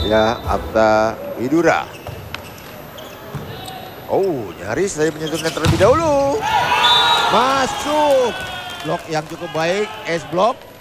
Ya, Apta Widura. Oh, nyaris saya menyentuhnya terlebih dahulu. Masuk. Blok yang cukup baik, S block.